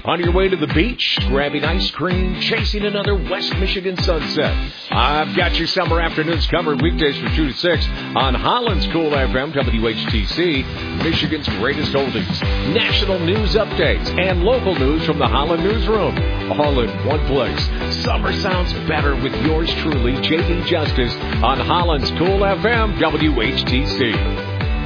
On your way to the beach, grabbing ice cream, chasing another West Michigan sunset. I've got your summer afternoons covered weekdays from 2 to 6 on Holland's Cool FM, WHTC, Michigan's greatest oldies, national news updates, and local news from the Holland Newsroom. All in one place. Summer sounds better with yours truly, J.D. Justice, on Holland's Cool FM, WHTC.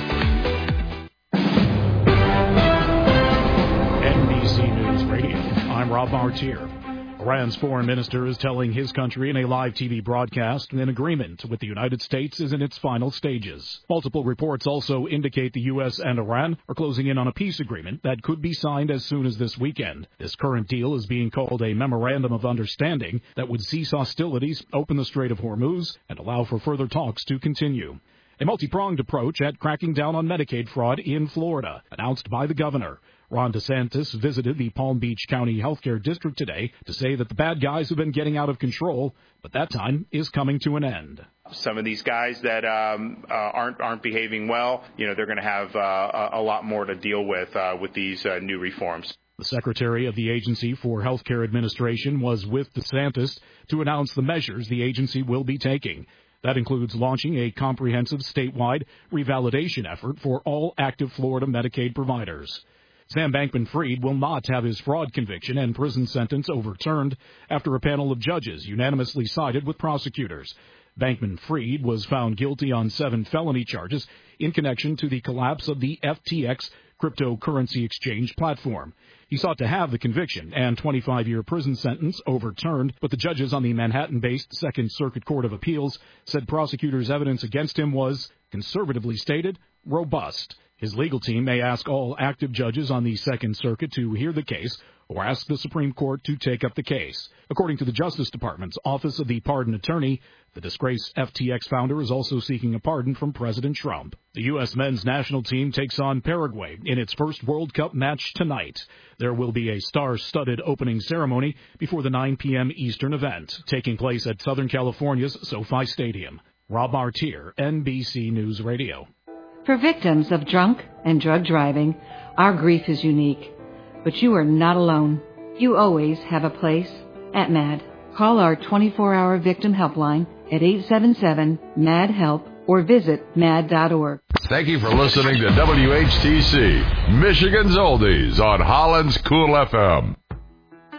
I'm Rob Martier. Iran's foreign minister is telling his country in a live TV broadcast an agreement with the United States is in its final stages. Multiple reports also indicate the U.S. and Iran are closing in on a peace agreement that could be signed as soon as this weekend. This current deal is being called a memorandum of understanding that would cease hostilities, open the Strait of Hormuz, and allow for further talks to continue. A multi-pronged approach at cracking down on Medicaid fraud in Florida, announced by the governor. Ron DeSantis visited the Palm Beach County Healthcare District today to say that the bad guys have been getting out of control, but that time is coming to an end. Some of these guys that aren't behaving well, they're going to have a lot more to deal with these new reforms. The Secretary of the Agency for Healthcare Administration was with DeSantis to announce the measures the agency will be taking. That includes launching a comprehensive statewide revalidation effort for all active Florida Medicaid providers. Sam Bankman-Fried will not have his fraud conviction and prison sentence overturned after a panel of judges unanimously sided with prosecutors. Bankman-Fried was found guilty on 7 felony charges in connection to the collapse of the FTX cryptocurrency exchange platform. He sought to have the conviction and 25-year prison sentence overturned, but the judges on the Manhattan-based Second Circuit Court of Appeals said prosecutors' evidence against him was, conservatively stated, robust. His legal team may ask all active judges on the Second Circuit to hear the case or ask the Supreme Court to take up the case. According to the Justice Department's Office of the Pardon Attorney, the disgraced FTX founder is also seeking a pardon from President Trump. The U.S. men's national team takes on Paraguay in its first World Cup match tonight. There will be a star-studded opening ceremony before the 9 p.m. Eastern event, taking place at Southern California's SoFi Stadium. Rob Martier, NBC News Radio. For victims of drunk and drug driving, our grief is unique. But you are not alone. You always have a place at MAD. Call our 24-hour victim helpline at 877-MAD-HELP or visit mad.org. Thank you for listening to WHTC, Michigan's Oldies on Holland's Cool FM.